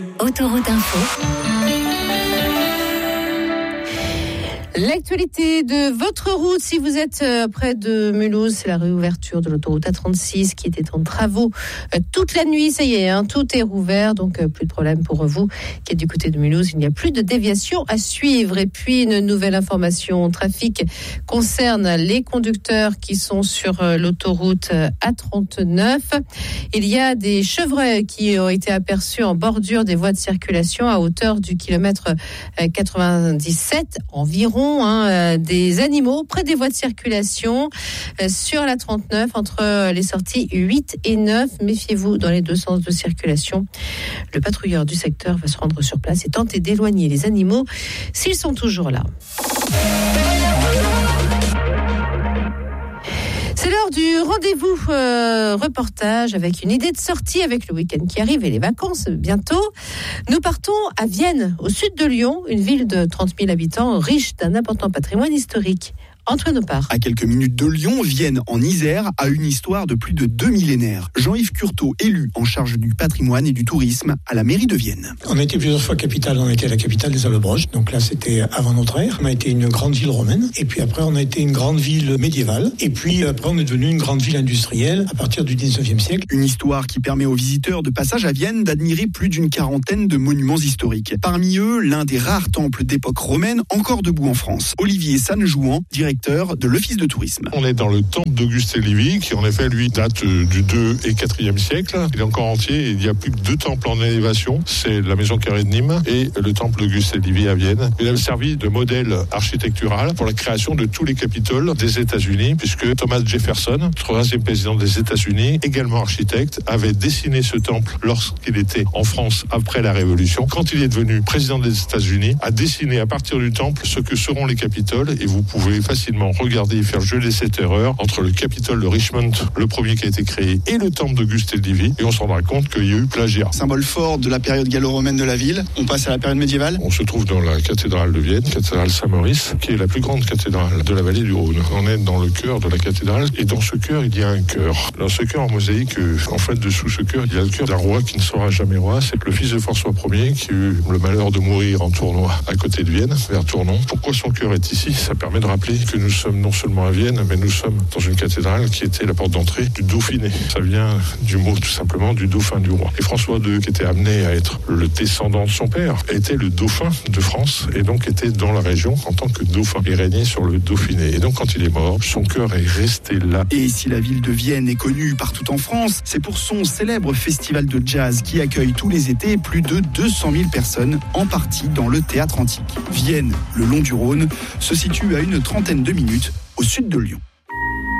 Autoroute Info. L'actualité de votre route, si vous êtes près de Mulhouse, c'est la réouverture de l'autoroute A36 qui était en travaux toute la nuit. Ça y est, tout est rouvert, donc plus de problème pour vous qui êtes du côté de Mulhouse. Il n'y a plus de déviation à suivre. Et puis une nouvelle information trafic concerne les conducteurs qui sont sur l'autoroute A39. Il y a des chevreuils qui ont été aperçus en bordure des voies de circulation à hauteur du kilomètre 97 environ. Des animaux près des voies de circulation sur la 39 entre les sorties 8 et 9. Méfiez-vous dans les deux sens de circulation. Le patrouilleur du secteur va se rendre sur place et tenter d'éloigner les animaux s'ils sont toujours là. C'est l'heure du rendez-vous reportage avec une idée de sortie avec le week-end qui arrive et les vacances bientôt. Nous partons à Vienne, au sud de Lyon, une ville de 30 000 habitants riche d'un important patrimoine historique. Antoine Opar. À quelques minutes de Lyon, Vienne, en Isère, a une histoire de plus de 2 millénaires. Jean-Yves Curteau, élu en charge du patrimoine et du tourisme à la mairie de Vienne. On a été plusieurs fois capitale, on a été la capitale des Allobroges, donc là c'était avant notre ère. On a été une grande ville romaine, et puis après on a été une grande ville médiévale, et puis après on est devenu une grande ville industrielle à partir du 19e siècle. Une histoire qui permet aux visiteurs de passage à Vienne d'admirer plus d'une quarantaine de monuments historiques. Parmi eux, l'un des rares temples d'époque romaine encore debout en France. Olivier Sanjouan, directeur de l'Office de tourisme. On est dans le temple d'Auguste et Livy, qui en effet, lui, date du 2 et 4e siècle. Il est encore entier et il y a plus que 2 temples en élévation. C'est la maison carrée de Nîmes et le temple d'Auguste et Livy à Vienne. Il a servi de modèle architectural pour la création de tous les capitoles des États-Unis, puisque Thomas Jefferson, 3e président des États-Unis, également architecte, avait dessiné ce temple lorsqu'il était en France après la Révolution. Quand il est devenu président des États-Unis, a dessiné à partir du temple ce que seront les capitoles, et vous pouvez facilement regarder et faire geler cette erreur entre le Capitole de Richmond, le premier qui a été créé, et le temple d'Auguste et Livy, et on se rendra compte qu'il y a eu plagiat. Symbole fort de la période gallo-romaine de la ville, on passe à la période médiévale. On se trouve dans la cathédrale de Vienne, cathédrale Saint-Maurice, qui est la plus grande cathédrale de la vallée du Rhône. On est dans le cœur de la cathédrale, et dans ce cœur, il y a un chœur. Dans ce chœur en mosaïque, en fait, dessous ce chœur, il y a le cœur d'un roi qui ne sera jamais roi. C'est le fils de François Ier qui a eu le malheur de mourir en Tournois, à côté de Vienne, vers Tournon. Pourquoi son cœur est ici? Ça permet de rappeler que nous sommes non seulement à Vienne, mais nous sommes dans une cathédrale qui était la porte d'entrée du Dauphiné. Ça vient du mot tout simplement du dauphin du roi. Et François II, qui était amené à être le descendant de son père, était le dauphin de France et donc était dans la région en tant que dauphin et régnait sur le Dauphiné. Et donc quand il est mort, son cœur est resté là. Et si la ville de Vienne est connue partout en France, c'est pour son célèbre festival de jazz qui accueille tous les étés plus de 200 000 personnes, en partie dans le théâtre antique. Vienne, le long du Rhône, se situe à une trentaine de minutes au sud de Lyon.